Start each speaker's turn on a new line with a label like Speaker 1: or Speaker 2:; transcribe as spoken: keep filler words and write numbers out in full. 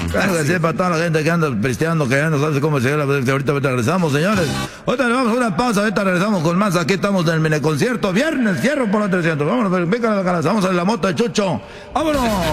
Speaker 1: Claro que sí, para toda la gente que anda pisteando, que ya no sabe cómo se ahorita, ahorita regresamos, señores. Ahorita le vamos a una pausa, ahorita regresamos con más. Aquí estamos en el mini concierto. Viernes, cierro por los trescientos. Vámonos, venga la casa. Vamos a la moto de Chucho. ¡Vámonos!